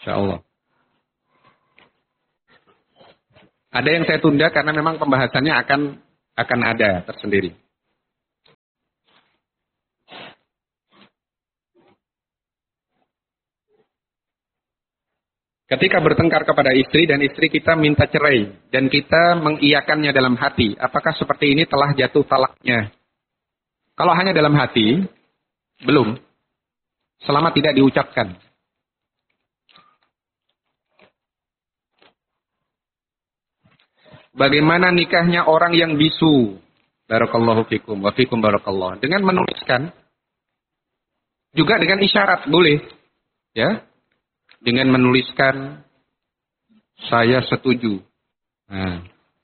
Insyaallah. Ada yang saya tunda karena memang pembahasannya akan ada tersendiri. Ketika bertengkar kepada istri dan istri kita minta cerai dan kita mengiyakannya dalam hati, apakah seperti ini telah jatuh talaknya? Kalau hanya dalam hati, belum. Selama tidak diucapkan. Bagaimana nikahnya orang yang bisu? Barakallahu fikum wa fikum barakallah. Dengan menuliskan, juga dengan isyarat boleh, ya. Dengan menuliskan saya setuju. Nah.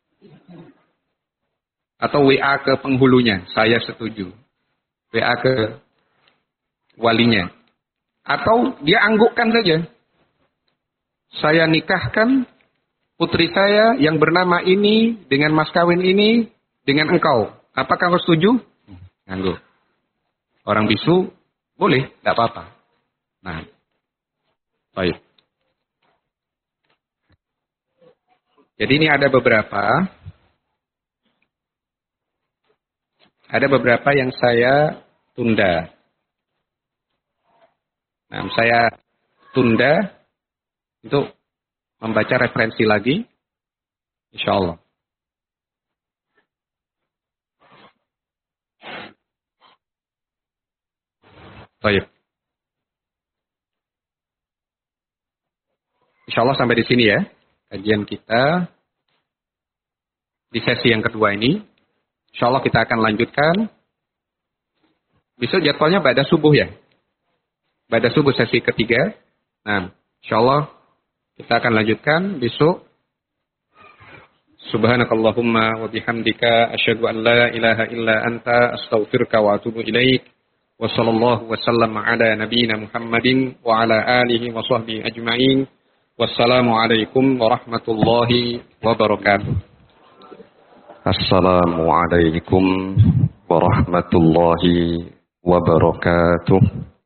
Atau WA ke penghulunya, saya setuju. WA ke walinya. Atau dia anggukkan saja. Saya nikahkan putri saya yang bernama ini dengan mas kawin ini dengan engkau. Apakah engkau setuju? Angguk. Orang bisu boleh, tidak apa-apa. Nah. Baik. Jadi ini ada beberapa yang saya tunda. Nah, saya tunda untuk membaca referensi lagi, insya Allah. Baik. Insya Allah sampai di sini ya kajian kita di sesi yang kedua ini. Insya Allah kita akan lanjutkan. Besok jadwalnya pada subuh ya. Pada subuh sesi ketiga. Nah, insya Allah kita akan lanjutkan besok. Subhanakallahumma wa bihamdika asyhadu an la ilaha illa anta astaghfiruka wa atubu ilaik. Wa sallallahu wa sallam ala nabiyyina Muhammadin wa ala alihi wa sahbihi ajma'in. Wassalamualaikum warahmatullahi wabarakatuh. Assalamualaikum warahmatullahi wabarakatuh.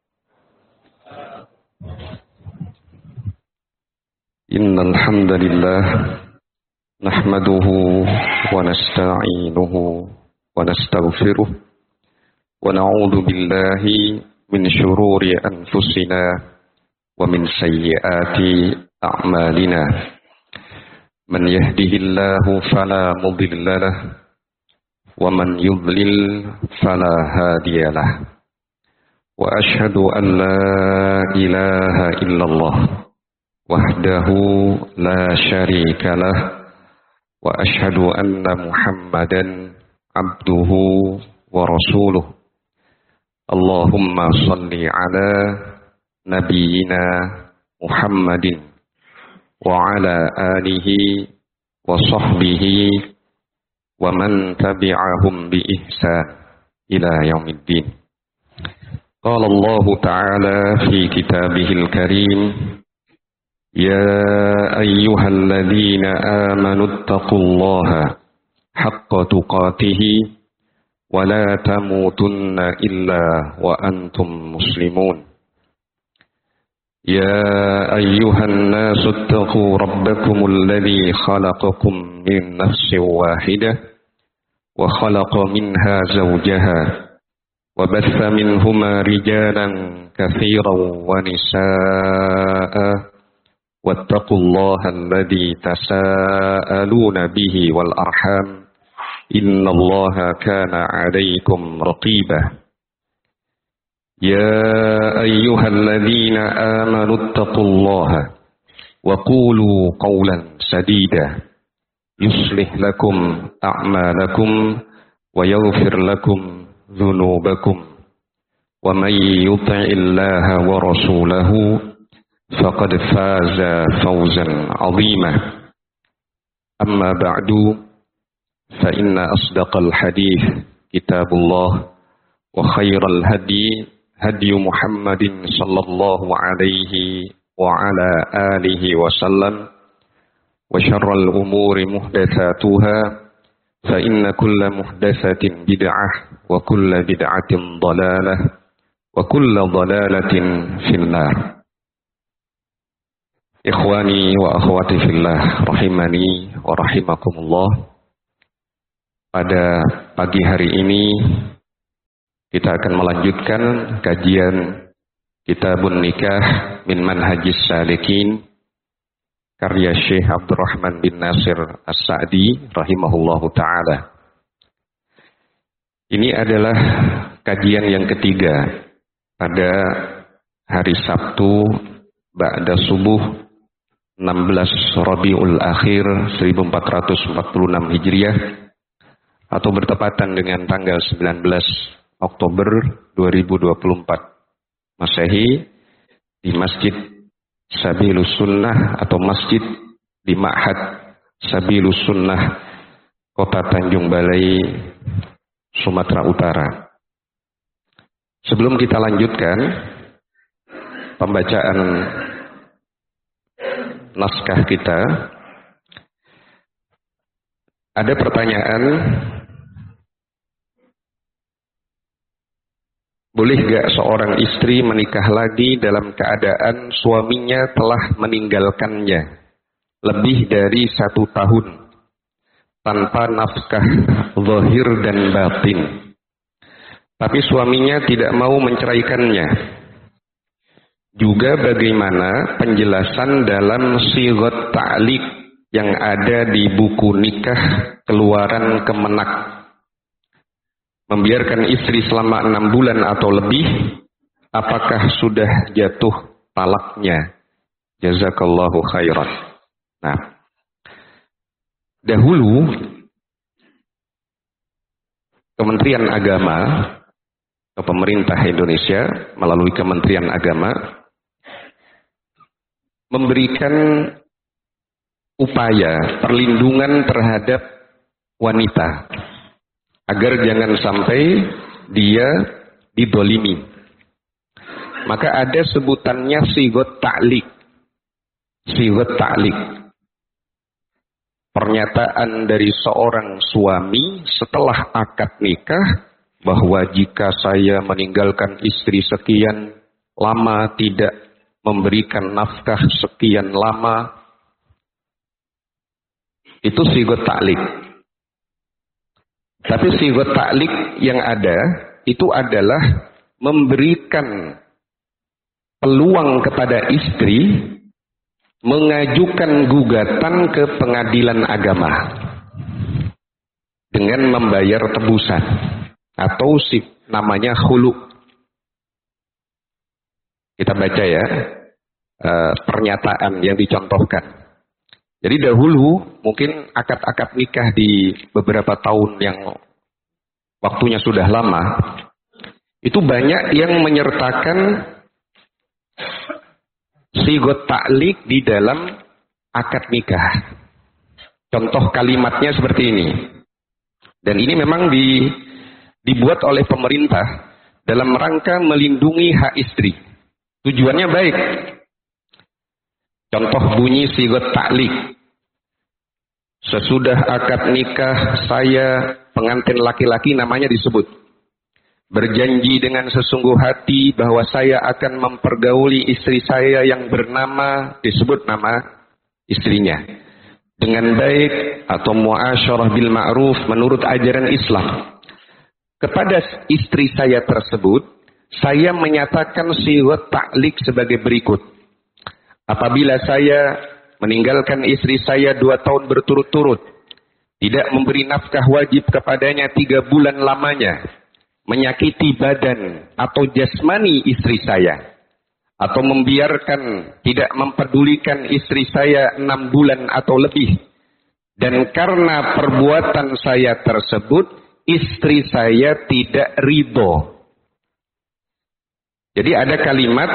Innal hamdalillah nahmaduhu wa nasta'inuhu wa nastaghfiruh wa na'udzu billahi min shururi anfusina wa min sayyiati أعمالنا من يهده الله فلا مضل له ومن يضلل فلا هادي له وأشهد أن لا إله إلا الله وحده لا شريك له وأشهد أن محمدا عبده ورسوله اللهم صل على نبينا محمد وعلى آله وصحبه ومن تبعهم بإحسان إلى يوم الدين. قال الله تعالى في كتابه الكريم يا أيها الذين آمنوا اتقوا الله حق تقاته ولا تموتن إلا وأنتم مسلمون. يا أيها الناس اتقوا ربكم الذي خلقكم من نفس واحدة وخلق منها زوجها وبث منهما رجالا كثيرا ونساء واتقوا الله الذي تساءلون به والأرحام إن الله كان عليكم رقيبا. يا أيها الذين آمنوا اتقوا الله وقولوا قولا سديدا يصلح لكم أعمالكم ويغفر لكم ذنوبكم ومن يطع الله ورسوله فقد فاز فوزا عظيما. أما بعد فإن أصدق الحديث كتاب الله وخير الهدي هدي محمد صلى الله عليه وعلى آله وسلم وشر الأمور محدثاتها فإن كل محدثة بدعة وكل بدعة ضلالة وكل ضلالة في النار. Ikhwani wa akhwati fillah, rahimani wa rahimakumullah. Pada pagi hari ini kita akan melanjutkan kajian Kitabun Nikah min Manhajis Salikin karya Syekh Abdurrahman bin Nasir As-Sa'di rahimahullahu ta'ala. Ini adalah kajian yang ketiga pada hari Sabtu ba'da subuh 16 Rabiul Akhir 1446 Hijriah atau bertepatan dengan tanggal 19 Oktober 2024 Masehi di Masjid Sabilus Sunnah atau Masjid di Ma'had Sabilus Sunnah Kota Tanjung Balai, Sumatera Utara. Sebelum kita lanjutkan pembacaan naskah kita, ada pertanyaan, boleh gak seorang istri menikah lagi dalam keadaan suaminya telah meninggalkannya lebih dari 1 tahun tanpa nafkah zahir dan batin, tapi suaminya tidak mau menceraikannya? Juga bagaimana penjelasan dalam sighat ta'liq yang ada di buku nikah keluaran Kemenak? Membiarkan istri selama 6 bulan atau lebih, apakah sudah jatuh talaknya? Jazakallahu khairan. Nah, dahulu Kementerian Agama atau pemerintah Indonesia melalui Kementerian Agama memberikan upaya perlindungan terhadap wanita agar jangan sampai dia didolimi. Maka ada sebutannya sighat ta'liq. Sighat ta'liq, pernyataan dari seorang suami setelah akad nikah bahwa jika saya meninggalkan istri sekian lama, tidak memberikan nafkah sekian lama, itu sighat ta'liq. Tapi sighat ta'liq yang ada itu adalah memberikan peluang kepada istri mengajukan gugatan ke pengadilan agama dengan membayar tebusan atau namanya khulu. Kita baca ya pernyataan yang dicontohkan. Jadi dahulu mungkin akad-akad nikah di beberapa tahun yang waktunya sudah lama itu banyak yang menyertakan sighat ta'liq di dalam akad nikah. Contoh kalimatnya seperti ini. Dan ini memang dibuat oleh pemerintah dalam rangka melindungi hak istri. Tujuannya baik. Contoh bunyi sighat ta'liq. Sesudah akad nikah saya, pengantin laki-laki namanya disebut, berjanji dengan sesungguh hati bahwa saya akan mempergauli istri saya yang bernama, disebut nama istrinya, dengan baik atau muasyarah bil ma'ruf menurut ajaran Islam. Kepada istri saya tersebut, saya menyatakan sighat ta'liq sebagai berikut. Apabila saya meninggalkan istri saya 2 tahun berturut-turut, tidak memberi nafkah wajib kepadanya 3 bulan lamanya, menyakiti badan atau jasmani istri saya, atau membiarkan tidak mempedulikan istri saya 6 bulan atau lebih, dan karena perbuatan saya tersebut istri saya tidak ridho. Jadi ada kalimat,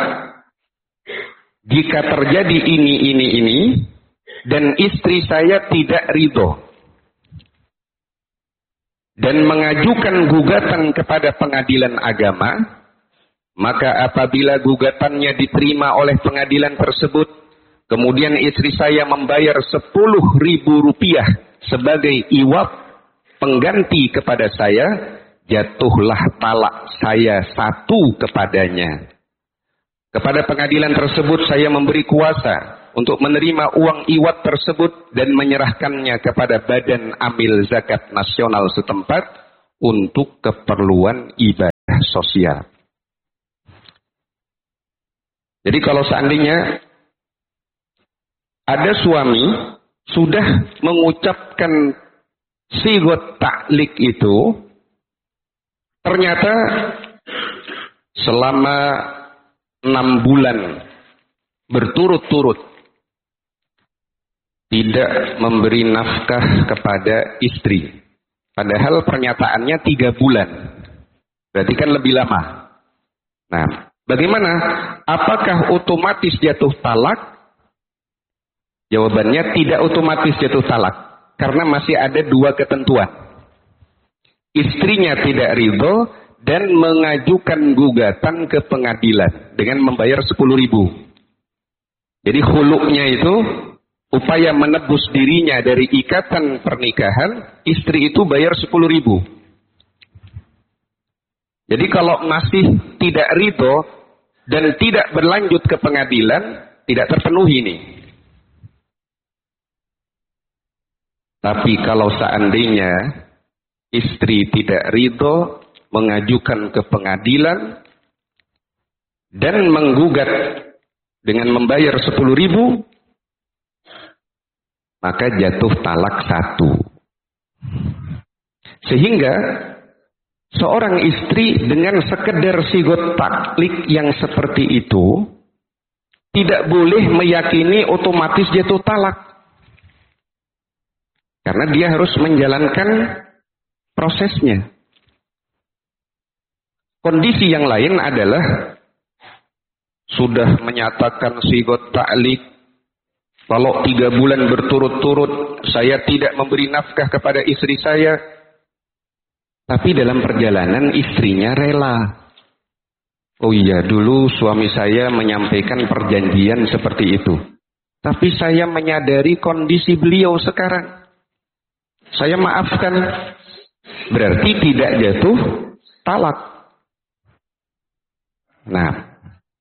jika terjadi ini dan istri saya tidak ridho dan mengajukan gugatan kepada pengadilan agama, maka apabila gugatannya diterima oleh pengadilan tersebut, kemudian istri saya membayar 10.000 rupiah sebagai iwab pengganti kepada saya, jatuhlah talak saya 1 kepadanya. Kepada pengadilan tersebut saya memberi kuasa untuk menerima uang iwat tersebut dan menyerahkannya kepada Badan Amil Zakat Nasional setempat untuk keperluan ibadah sosial. Jadi kalau seandainya ada suami sudah mengucapkan sigot ta'lik itu, ternyata selama 6 bulan berturut-turut tidak memberi nafkah kepada istri. Padahal pernyataannya 3 bulan. Berarti kan lebih lama. Nah, bagaimana? Apakah otomatis jatuh talak? Jawabannya tidak otomatis jatuh talak. Karena masih ada 2 ketentuan. Istrinya tidak ridho dan mengajukan gugatan ke pengadilan dengan membayar 10.000. Jadi khuluknya itu upaya menebus dirinya dari ikatan pernikahan, istri itu bayar 10.000. Jadi kalau masih tidak ridho dan tidak berlanjut ke pengadilan, tidak terpenuhi ini. Tapi kalau seandainya istri tidak ridho, mengajukan ke pengadilan, dan menggugat dengan membayar 10.000, maka jatuh talak 1. Sehingga seorang istri dengan sekedar sigot taklik yang seperti itu tidak boleh meyakini otomatis jatuh talak. Karena dia harus menjalankan prosesnya. Kondisi yang lain adalah sudah menyatakan sigot taklik, kalau 3 bulan berturut-turut saya tidak memberi nafkah kepada istri saya, tapi dalam perjalanan istrinya rela. Oh iya, dulu suami saya menyampaikan perjanjian seperti itu, tapi saya menyadari kondisi beliau sekarang, saya maafkan. Berarti tidak jatuh talak. Nah,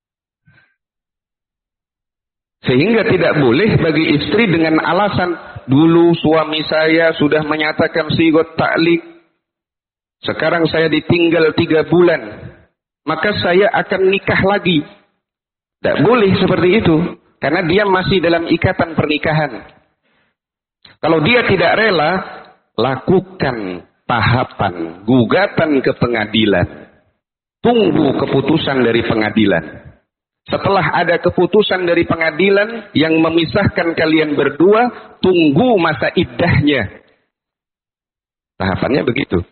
sehingga tidak boleh bagi istri dengan alasan dulu suami saya sudah menyatakan sigot taklik, sekarang saya ditinggal 3 bulan, maka saya akan nikah lagi. Tidak boleh seperti itu, karena dia masih dalam ikatan pernikahan. Kalau dia tidak rela, lakukan tahapan gugatan ke pengadilan. Tunggu keputusan dari pengadilan. Setelah ada keputusan dari pengadilan yang memisahkan kalian berdua, tunggu masa iddahnya. Tahapannya begitu.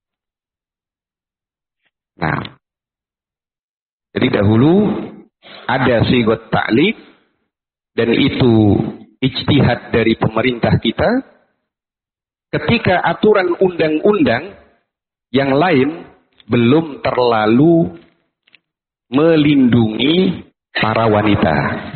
Nah, jadi dahulu ada sigot taklik, dan itu ijtihad dari pemerintah kita. Ketika aturan undang-undang yang lain belum terlalu melindungi para wanita.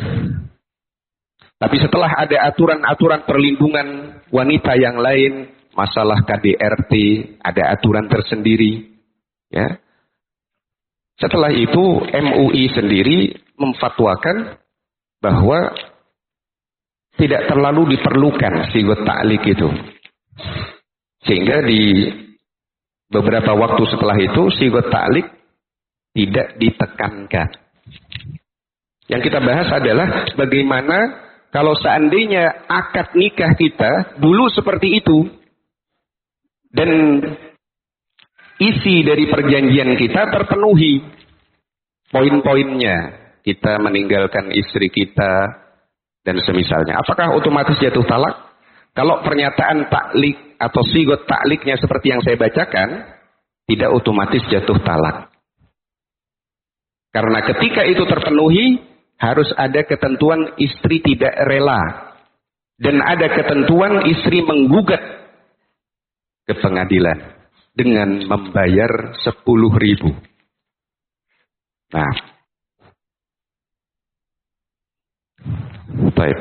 Tapi setelah ada aturan-aturan perlindungan wanita yang lain, masalah KDRT, ada aturan tersendiri. Ya. Setelah itu MUI sendiri memfatwakan bahwa tidak terlalu diperlukan sigot taklik itu. Sehingga di beberapa waktu setelah itu sigot taklik tidak ditekankan. Yang kita bahas adalah bagaimana kalau seandainya akad nikah kita dulu seperti itu, dan isi dari perjanjian kita terpenuhi poin-poinnya, kita meninggalkan istri kita dan semisalnya, apakah otomatis jatuh talak? Kalau pernyataan taklik atau sigot takliknya seperti yang saya bacakan, tidak otomatis jatuh talak. Karena ketika itu terpenuhi, harus ada ketentuan istri tidak rela. Dan ada ketentuan istri menggugat ke pengadilan dengan membayar 10.000. Nah, baik.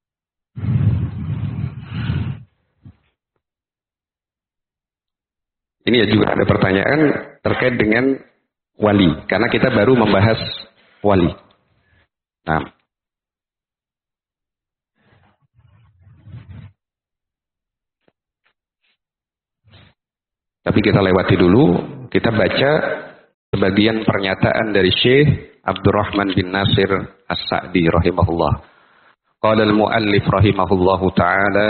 Ini juga ada pertanyaan terkait dengan wali, karena kita baru membahas wali. Nah, Tapi kita lewati dulu, kita baca sebagian pernyataan dari Syekh Abdurrahman bin Nasir As-Sa'di rahimahullah. Qala al-muallif rahimahullahu ta'ala,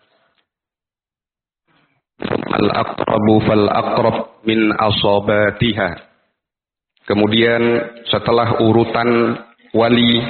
al-aqrabu fal-aqrab min asabatiha. Kemudian setelah urutan wali,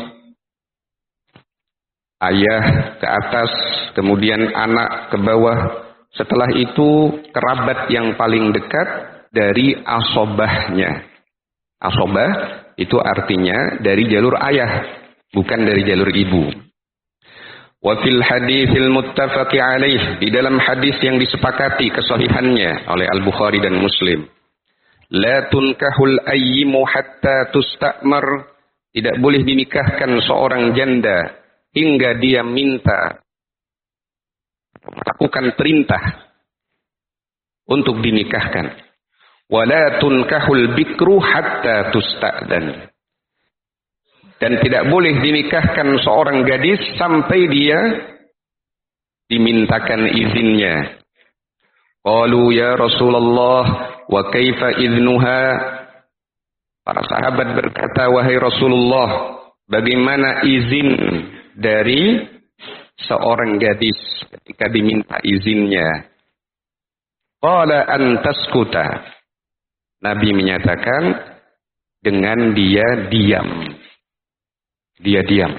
ayah ke atas, kemudian anak ke bawah, setelah itu kerabat yang paling dekat dari asobahnya. Asobah itu artinya dari jalur ayah, bukan dari jalur ibu. Wa fil haditsil muttafaqi alaih, di dalam hadis yang disepakati kesahihannya oleh Al-Bukhari dan Muslim, la tunkahul ayyimu hatta tusta'mar, tidak boleh dinikahkan seorang janda hingga dia minta, melakukan perintah untuk dinikahkan. Wala tunkahul bikru hatta tusta'dan, dan tidak boleh dinikahkan seorang gadis sampai dia dimintakan izinnya. Qalu ya Rasulullah wa kaifa idnuha, para sahabat berkata, wahai Rasulullah, bagaimana izin dari seorang gadis ketika diminta izinnya? Qala an taskuta, Nabi menyatakan dengan dia diam. Dia diam.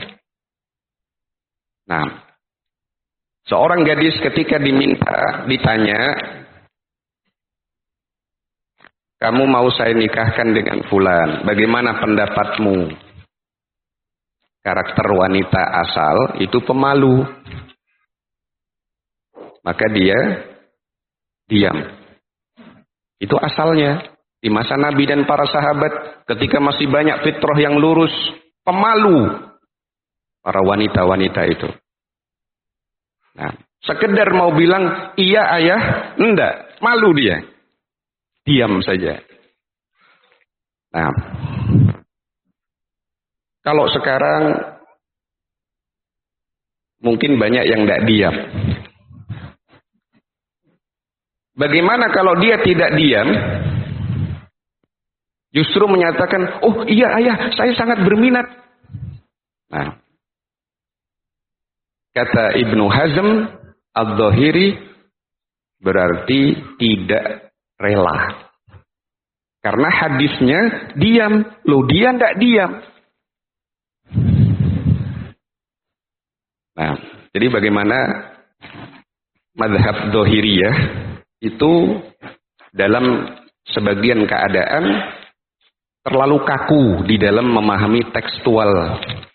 Nah, seorang gadis ketika ditanya, kamu mau saya nikahkan dengan fulan, bagaimana pendapatmu? Karakter wanita asal itu pemalu. Maka dia diam. Itu asalnya. Di masa Nabi dan para sahabat, ketika masih banyak fitrah yang lurus, pemalu para wanita-wanita itu. Nah, sekedar mau bilang, iya ayah, enggak, malu dia. Diam saja. Nah, kalau sekarang mungkin banyak yang enggak diam. Bagaimana kalau dia tidak diam? Justru menyatakan, oh iya ayah, saya sangat berminat. Nah, kata Ibnu Hazm Al-Zahiri, berarti tidak rela. Karena hadisnya diam, loh dia tidak diam. Nah, jadi bagaimana mazhab Zahiriyah itu dalam sebagian keadaan terlalu kaku di dalam memahami tekstual.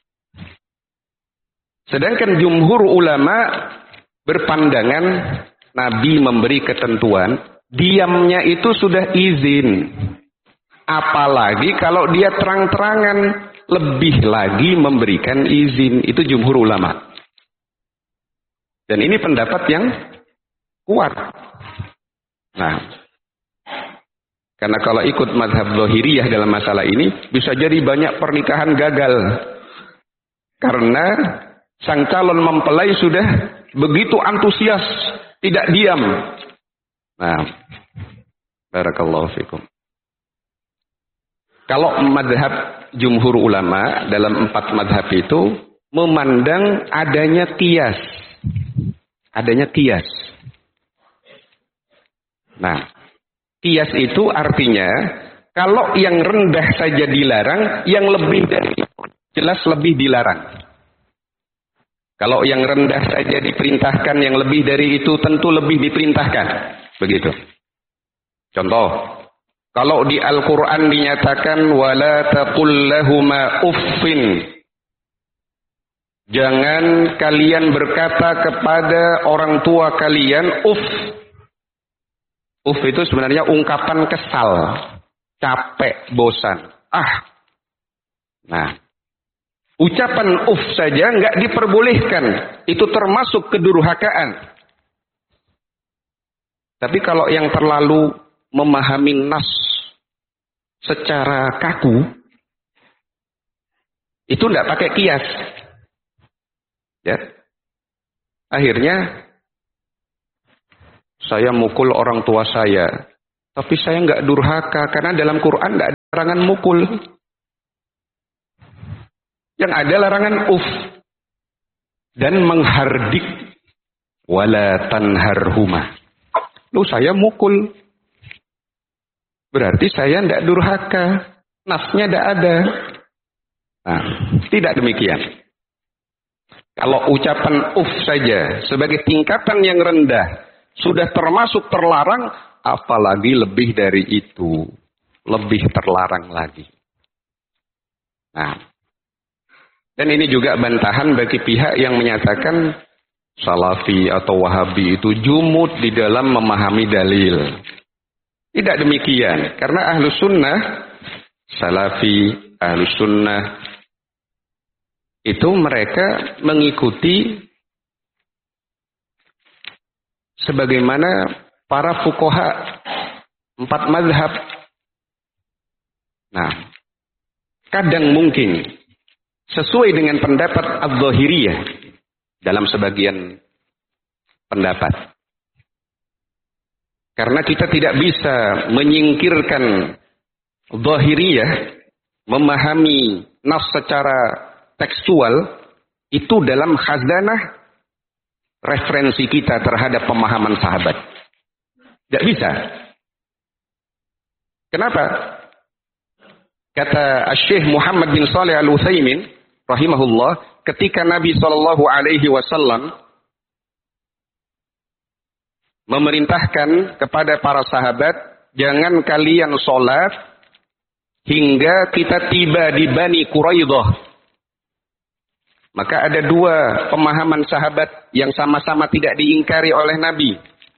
Sedangkan jumhur ulama berpandangan Nabi memberi ketentuan, diamnya itu sudah izin. Apalagi kalau dia terang-terangan, lebih lagi memberikan izin. Itu jumhur ulama. Dan ini pendapat yang kuat. Nah, karena kalau ikut mazhab Zahiriyah dalam masalah ini, bisa jadi banyak pernikahan gagal. Karena sang calon mempelai sudah begitu antusias, tidak diam. Nah, barakallahu fikum. Kalau mazhab jumhur ulama dalam 4 mazhab itu memandang adanya qiyas. Adanya qiyas. Nah, qiyas itu artinya kalau yang rendah saja dilarang, yang lebih dari itu jelas lebih dilarang. Kalau yang rendah saja diperintahkan, yang lebih dari itu tentu lebih diperintahkan. Begitu. Contoh, kalau di Al-Quran dinyatakan wala taqul lahuma uffin, jangan kalian berkata kepada orang tua kalian uff. Uff itu sebenarnya ungkapan kesal, capek, bosan. Nah, ucapan uff saja nggak diperbolehkan. Itu termasuk kedurhakaan. Tapi kalau yang terlalu memahami nas secara kaku, itu nggak pakai qiyas. Ya. Akhirnya saya mukul orang tua saya Tapi saya nggak durhaka karena dalam Quran nggak ada larangan mukul. Yang ada larangan dan menghardik. Wala tanharhuma. Loh, saya mukul. Berarti saya nggak durhaka. Nasnya tidak ada. Nah, tidak demikian. Kalau ucapan saja sebagai tingkatan yang rendah sudah termasuk terlarang, apalagi lebih dari itu, lebih terlarang lagi. Nah, dan ini juga bantahan bagi pihak yang menyatakan Salafi atau Wahabi itu jumud di dalam memahami dalil. Tidak demikian, karena Ahlus Sunnah, Salafi, Ahlus Sunnah itu mereka mengikuti sebagaimana para fuqaha 4 mazhab. Nah, kadang mungkin sesuai dengan pendapat Adz-Dzahiriyah dalam sebagian pendapat. Karena kita tidak bisa menyingkirkan Dzahiriyah memahami nas secara tekstual itu dalam khazanah referensi kita terhadap pemahaman sahabat. Tidak bisa. Kenapa? Kata Syekh Muhammad bin Shalih Al-Utsaimin rahimahullah, ketika Nabi SAW memerintahkan kepada para sahabat, jangan kalian sholat hingga kita tiba di Bani Quraidah. Maka ada 2 pemahaman sahabat yang sama-sama tidak diingkari oleh Nabi.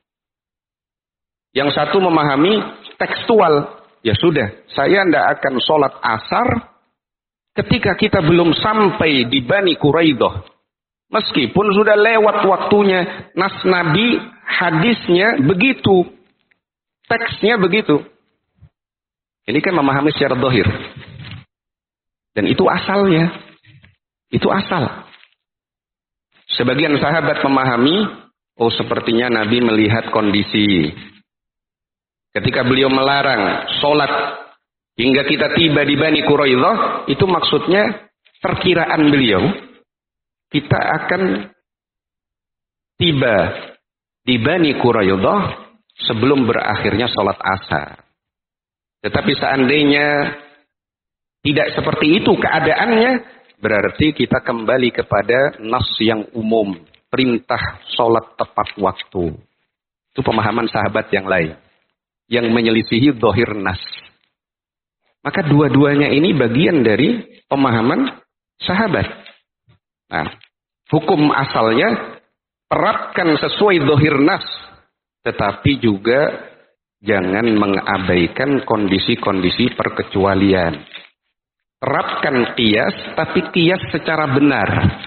Yang satu memahami tekstual. Ya sudah, saya tidak akan sholat asar ketika kita belum sampai di Bani Quraidah. Meskipun sudah lewat waktunya. Nas Nabi, hadisnya begitu. Teksnya begitu. Ini kan memahami secara zahir. Dan itu asalnya. Itu asal. Sebagian sahabat memahami, oh sepertinya Nabi melihat kondisi. Ketika beliau melarang sholat hingga kita tiba di Bani Quraidah, itu maksudnya perkiraan beliau. Kita akan tiba di Bani Quraidah sebelum berakhirnya sholat asar. Tetapi seandainya tidak seperti itu keadaannya, berarti kita kembali kepada nas yang umum. Perintah sholat tepat waktu. Itu pemahaman sahabat yang lain. Yang menyelisihi zahir nas. Maka dua-duanya ini bagian dari pemahaman sahabat. Nah, hukum asalnya terapkan sesuai zahir nas. Tetapi juga jangan mengabaikan kondisi-kondisi perkecualian. Terapkan qiyas, tapi qiyas secara benar.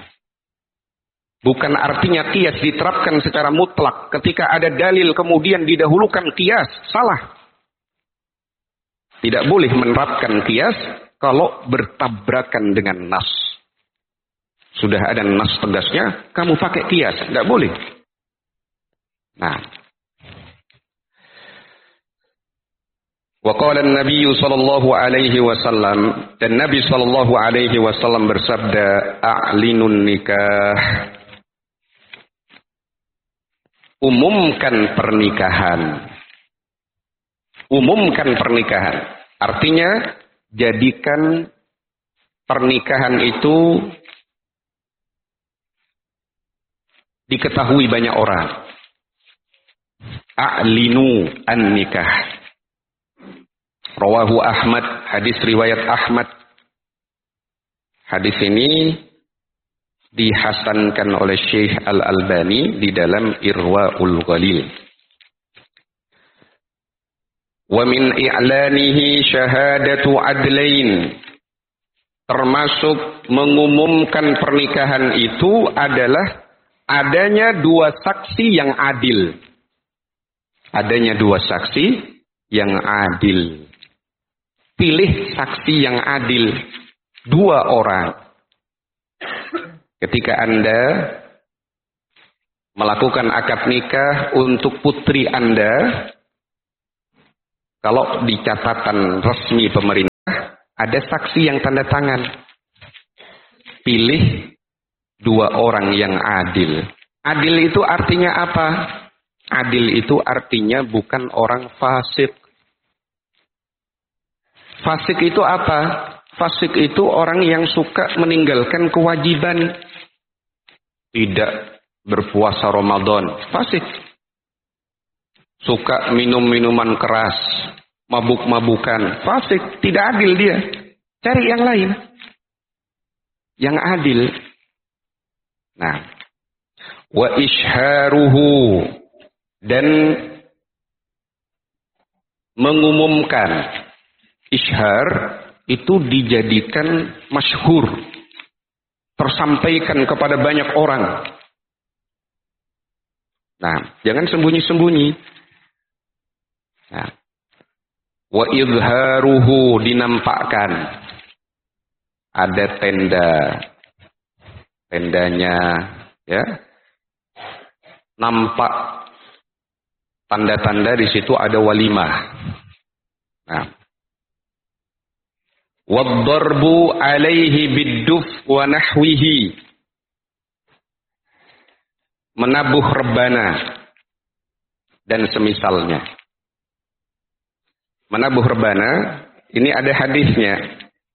Bukan artinya qiyas diterapkan secara mutlak. Ketika ada dalil kemudian didahulukan qiyas. Salah. Tidak boleh menerapkan qiyas kalau bertabrakan dengan nas. Sudah ada nas tegasnya, kamu pakai qiyas. Tidak boleh. Nah. Wa qala an-nabiy sallallahu alaihi wasallam, dan Nabi sallallahu alaihi wasallam bersabda, a'linun nikah. Umumkan pernikahan. Umumkan pernikahan. Artinya jadikan pernikahan itu diketahui banyak orang. A'linu an-nikah. Rawahu Ahmad, hadis riwayat Ahmad. Hadis ini dihasankan oleh Syekh Al-Albani di dalam Irwaul Ghalil. Wa min i'lanihi syahadatu adlain. Termasuk mengumumkan pernikahan itu adalah adanya 2 saksi yang adil. Adanya 2 saksi yang adil. Pilih saksi yang adil. 2 orang. Ketika Anda melakukan akad nikah untuk putri Anda, Kalau di catatan resmi pemerintah, ada saksi yang tanda tangan. Pilih 2 orang yang adil. Adil itu artinya apa? Adil itu artinya bukan orang fasik. Fasik itu apa? Fasik itu orang yang suka meninggalkan kewajiban. Tidak berpuasa Ramadan. Fasik. Suka minum minuman keras. Mabuk-mabukan. Fasik. Tidak adil dia. Cari yang lain. Yang adil. Nah. Wa isharuhu. Dan mengumumkan. Ishar itu dijadikan masyhur, tersampaikan kepada banyak orang. Nah, jangan sembunyi-sembunyi. Nah, wa izharuhu, dinampakkan. Ada tendanya, ya, nampak tanda-tanda di situ ada walimah. Nah. Waddarbu alaihi bidduf wa nahwihi. Menabuh rebana dan semisalnya. Menabuh rebana, ini ada hadisnya.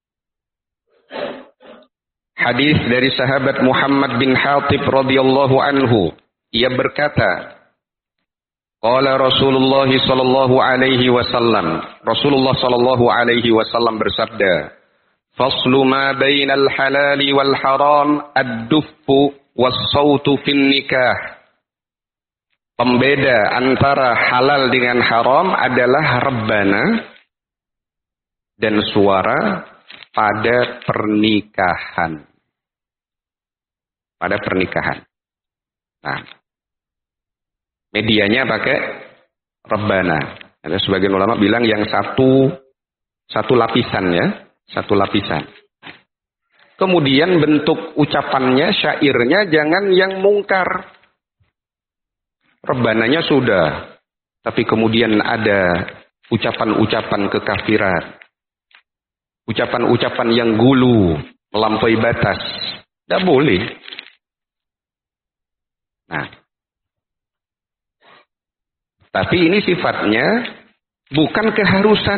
Hadis dari sahabat Muhammad bin Hatib radhiyallahu anhu. Ia berkata, qala Rasulullah sallallahu alaihi wasallam. Rasulullah sallallahu alaihi wasallam bersabda, "Faslu ma bainal halali wal haram ad-duffu was-sautu fin nikah." Pembeda antara halal dengan haram adalah rebana dan suara pada pernikahan. Pada pernikahan. Nah, medianya pakai rebana. Ada sebagian ulama bilang yang satu lapisan, ya, satu lapisan. Kemudian bentuk ucapannya, syairnya jangan yang mungkar. Rebananya sudah, tapi kemudian ada ucapan-ucapan kekafiran, ucapan-ucapan yang gulu, melampaui batas. Tidak boleh. Nah, tapi ini sifatnya bukan keharusan.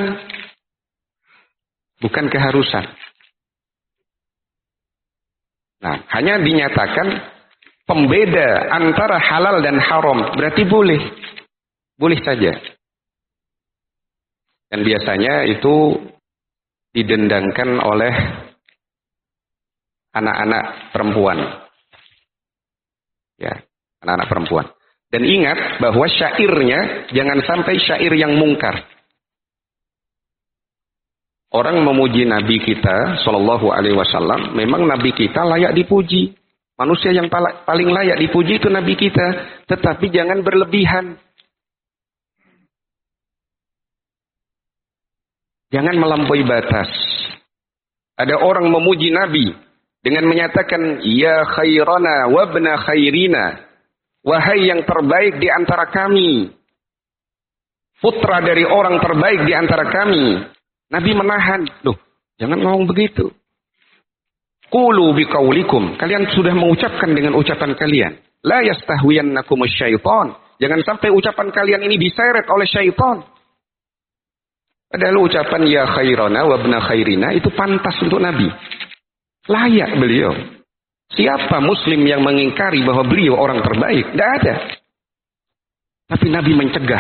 Bukan keharusan. Nah, hanya dinyatakan pembeda antara halal dan haram. Berarti boleh. Boleh saja. Dan biasanya itu didendangkan oleh anak-anak perempuan. Ya, anak-anak perempuan. Dan ingat bahwa syairnya jangan sampai syair yang mungkar. Orang memuji Nabi kita Shallallahu Alaihi Wasallam, memang Nabi kita layak dipuji. Manusia yang paling layak dipuji itu Nabi kita. Tetapi jangan berlebihan. Jangan melampaui batas. Ada orang memuji Nabi dengan menyatakan, Ya khairana wabna khairina. Wahai yang terbaik di antara kami. Putra dari orang terbaik di antara kami. Nabi menahan. Loh, jangan ngomong begitu. Qulu biqaulikum. Kalian sudah mengucapkan dengan ucapan kalian. La yastahwiyannakumus syaitan. Jangan sampai ucapan kalian ini diseret oleh syaitan. Padahal ucapan ya khairana wabna khairina itu pantas untuk Nabi. Layak beliau. Siapa muslim yang mengingkari bahwa beliau orang terbaik? Tidak ada. Tapi Nabi mencegah.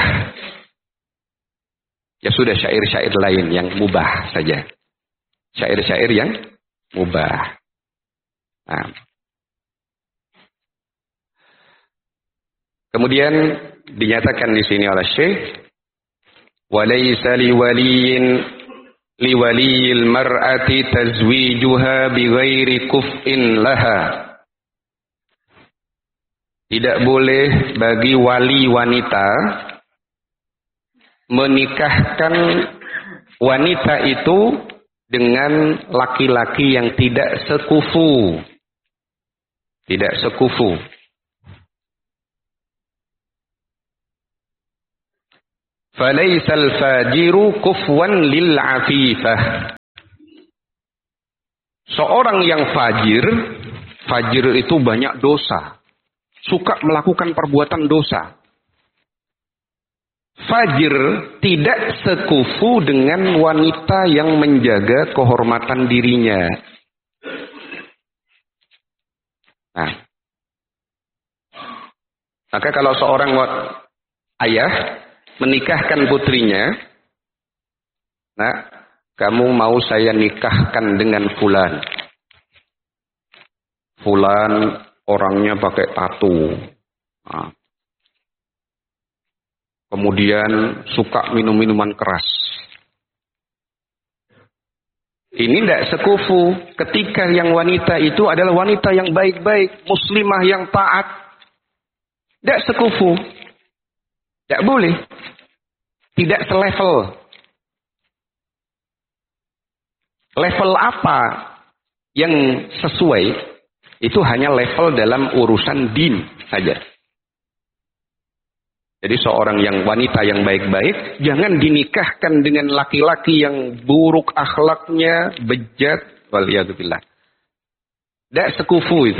Ya sudah, syair-syair lain yang mubah saja. Syair-syair yang mubah. Nah. Kemudian dinyatakan di sini oleh Syekh, walaysa liwaliyil mar'ati tazwijuha bighairi kuf'in laha. Tidak boleh bagi wali wanita menikahkan wanita itu dengan laki-laki yang tidak sekufu. Tidak sekufu. Falaisal fajiru kufwan lil afifah. Seorang yang fajir itu banyak dosa. Suka melakukan perbuatan dosa. Fajir tidak sekufu dengan wanita yang menjaga kehormatan dirinya. Nah, maka kalau seorang ayah menikahkan putrinya, nah, kamu mau saya nikahkan dengan fulan. Fulan orangnya pakai tato. Nah, kemudian suka minum-minuman keras. Ini tidak sekufu ketika yang wanita itu adalah wanita yang baik-baik, muslimah yang taat. Tidak sekufu. Tidak boleh. Tidak selevel. Level apa yang sesuai, itu hanya level dalam urusan din saja. Jadi seorang yang wanita yang baik-baik, jangan dinikahkan dengan laki-laki yang buruk akhlaknya, bejat, waliyadzubillah. Tidak sekufu itu.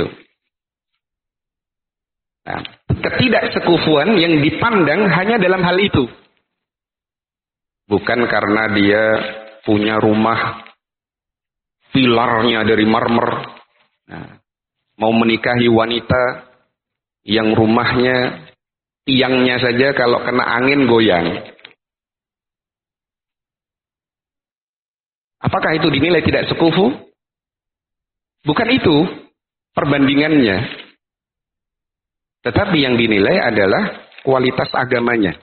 Nah, ketidaksekufuan yang dipandang hanya dalam hal itu. Bukan karena dia punya rumah pilarnya dari marmer. Nah, mau menikahi wanita yang rumahnya tiangnya saja kalau kena angin goyang. Apakah itu dinilai tidak sekufu? Bukan itu perbandingannya. Tetapi yang dinilai adalah kualitas agamanya.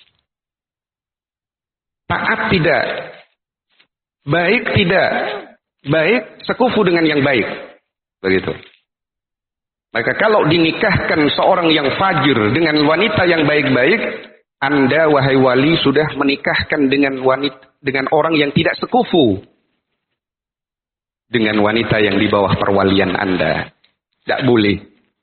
Taat tidak, baik tidak, baik sekufu dengan yang baik. Begitu. Maka kalau dinikahkan seorang yang fajir dengan wanita yang baik-baik, Anda wahai wali sudah menikahkan dengan orang yang tidak sekufu dengan wanita yang di bawah perwalian Anda. Tidak boleh.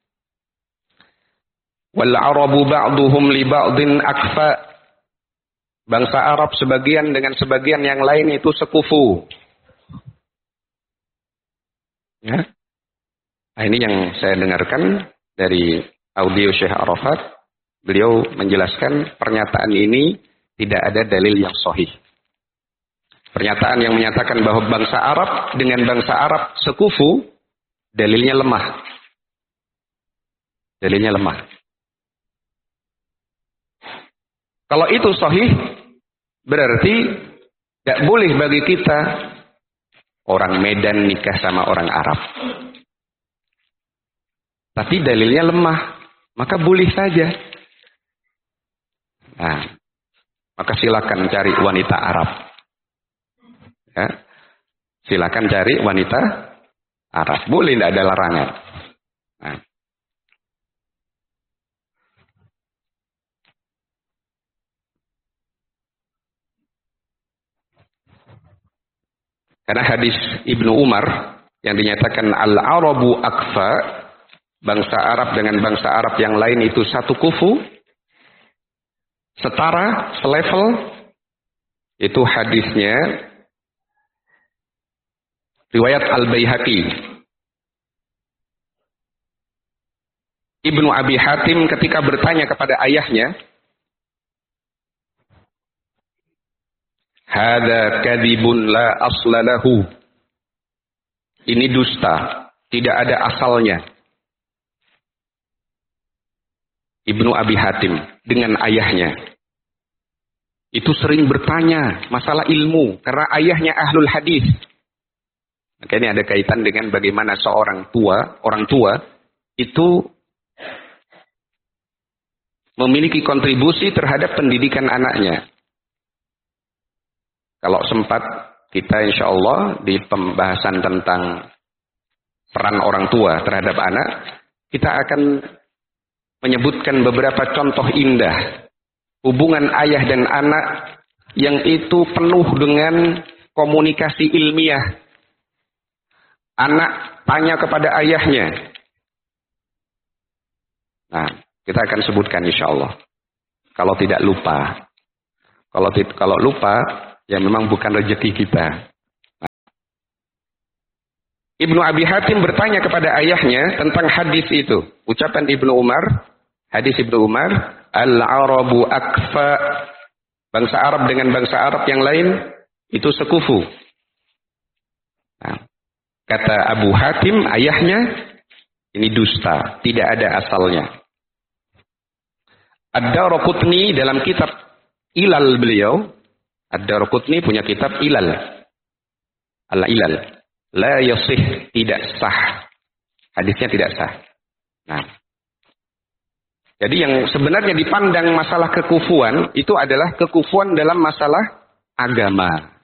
Wal arabu ba'duhum li ba'din akfa. Bangsa Arab sebagian dengan sebagian yang lain itu sekufu. Ya. Nah, ini yang saya dengarkan dari audio Syekh Arafat. Beliau menjelaskan pernyataan ini tidak ada dalil yang sahih. Pernyataan yang menyatakan bahwa bangsa Arab dengan bangsa Arab sekufu, dalilnya lemah. Dalilnya lemah. Kalau itu sahih, berarti tidak boleh bagi kita orang Medan nikah sama orang Arab. Tapi dalilnya lemah, maka boleh saja. Nah, maka silakan cari wanita Arab. Ya, silakan cari wanita Arab. Boleh, tidak ada larangan. Nah. Karena hadis Ibnu Umar yang dinyatakan al-Arabu akfa, bangsa Arab dengan bangsa Arab yang lain itu satu kufu, setara, selevel, itu hadisnya riwayat Al-Baihaqi. Ibnu Abi Hatim ketika bertanya kepada ayahnya, hada kadibun la aslalahu. Ini dusta, tidak ada asalnya. Ibnu Abi Hatim dengan ayahnya itu sering bertanya masalah ilmu karena ayahnya ahlul hadis. Maka ini ada kaitan dengan bagaimana seorang orang tua itu memiliki kontribusi terhadap pendidikan anaknya. Kalau sempat kita insya Allah di pembahasan tentang peran orang tua terhadap anak, kita akan menyebutkan beberapa contoh indah hubungan ayah dan anak yang itu penuh dengan komunikasi ilmiah. Anak tanya kepada ayahnya. Nah, kita akan sebutkan insya Allah. Kalau tidak lupa. Kalau lupa, ya memang bukan rezeki kita. Ibnu Abi Hatim bertanya kepada ayahnya tentang hadis itu. Ucapan Ibnu Umar, hadis Ibnu Umar, al-Arabu akfa, bangsa Arab dengan bangsa Arab yang lain itu sekufu. Nah, kata Abu Hatim, ayahnya, ini dusta, tidak ada asalnya. Ad-Daraqutni dalam kitab Ilal beliau, Ad-Daraqutni punya kitab Ilal, Al-Ilal. La yasih, tidak sah. Hadisnya tidak sah. Nah, jadi yang sebenarnya dipandang masalah kekufuan itu adalah kekufuan dalam masalah agama.